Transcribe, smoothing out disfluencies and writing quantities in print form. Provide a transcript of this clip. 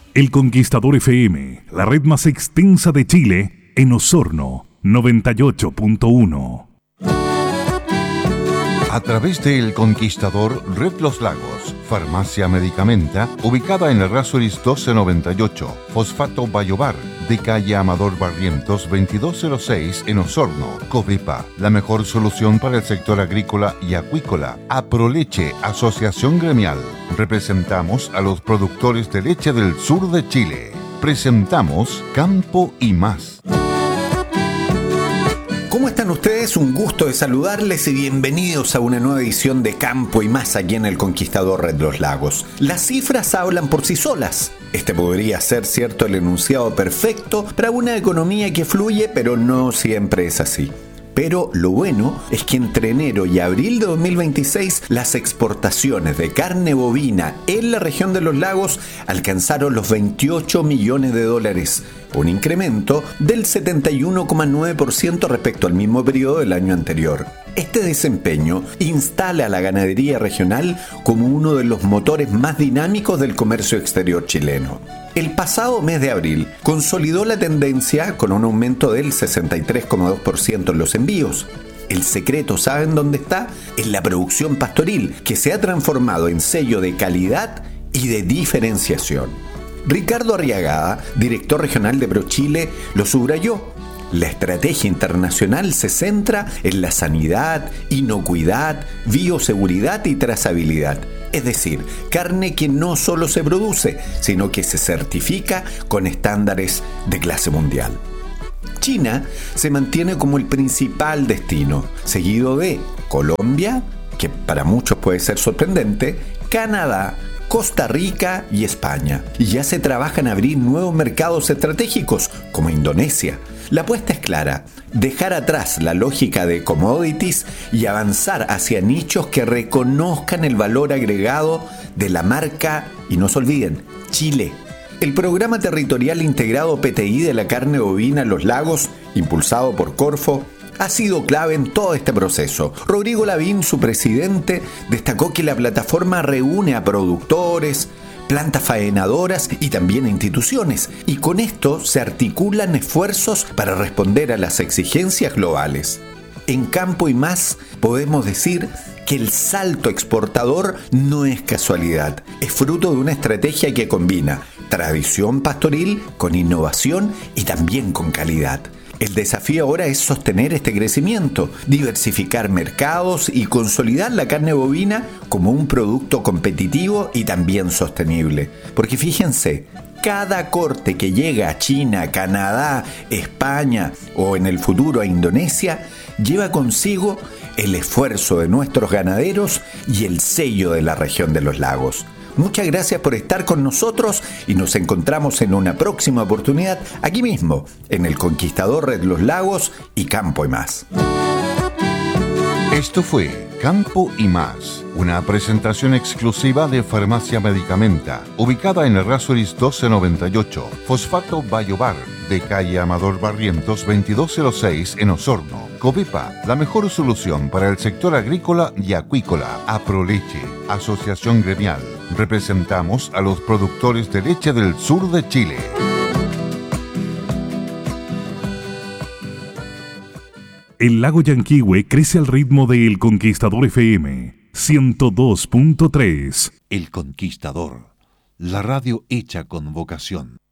El Conquistador FM, la red más extensa de Chile, en Osorno, 98.1. A través de El Conquistador, Red Los Lagos, Farmacia Medicamenta, ubicada en Errázuriz 1298, Fosfato Bayobar, de calle Amador Barrientos 2206 en Osorno, Covepa, la mejor solución para el sector agrícola y acuícola. Aproleche, Asociación Gremial. Representamos a los productores de leche del sur de Chile. Presentamos Campo y Más. ¿Cómo están ustedes? Un gusto de saludarles y bienvenidos a una nueva edición de Campo y Más aquí en El Conquistador Red Los Lagos. Las cifras hablan por sí solas. Este podría ser, cierto, el enunciado perfecto para una economía que fluye, pero no siempre es así. Pero lo bueno es que entre enero y abril de 2026 las exportaciones de carne bovina en la región de los lagos alcanzaron los 28 millones de dólares, un incremento del 71,9% respecto al mismo periodo del año anterior. Este desempeño instala a la ganadería regional como uno de los motores más dinámicos del comercio exterior chileno. El pasado mes de abril consolidó la tendencia con un aumento del 63,2% en los envíos. El secreto, ¿saben dónde está? En la producción pastoril, que se ha transformado en sello de calidad y de diferenciación. Ricardo Arriagada, director regional de ProChile, lo subrayó. La estrategia internacional se centra en la sanidad, inocuidad, bioseguridad y trazabilidad. Es decir, carne que no solo se produce, sino que se certifica con estándares de clase mundial. China se mantiene como el principal destino, seguido de Colombia, que para muchos puede ser sorprendente, Canadá, Costa Rica y España. Y ya se trabaja en abrir nuevos mercados estratégicos, como Indonesia. La apuesta es clara: dejar atrás la lógica de commodities y avanzar hacia nichos que reconozcan el valor agregado de la marca, y no se olviden, Chile. El Programa Territorial Integrado PTI de la carne bovina en los lagos, impulsado por Corfo, ha sido clave en todo este proceso. Rodrigo Lavín, su presidente, destacó que la plataforma reúne a productores, plantas faenadoras y también a instituciones, y con esto se articulan esfuerzos para responder a las exigencias globales. En Campo y Más podemos decir que el salto exportador no es casualidad, es fruto de una estrategia que combina tradición pastoril con innovación y también con calidad. El desafío ahora es sostener este crecimiento, diversificar mercados y consolidar la carne bovina como un producto competitivo y también sostenible. Porque fíjense, cada corte que llega a China, Canadá, España o en el futuro a Indonesia lleva consigo el esfuerzo de nuestros ganaderos y el sello de la región de los lagos. Muchas gracias por estar con nosotros y nos encontramos en una próxima oportunidad aquí mismo, en El Conquistador Red Los Lagos y Campo y Más. Esto fue Campo y Más, una presentación exclusiva de Farmacia Medicamenta, ubicada en Errázuriz 1298, Fosfato Bayobar, de calle Amador Barrientos 2206 en Osorno. Covepa, la mejor solución para el sector agrícola y acuícola. Aproleche, Asociación Gremial. Representamos a los productores de leche del sur de Chile. El lago Yanquihue crece al ritmo de El Conquistador FM 102.3. El Conquistador, la radio hecha con vocación.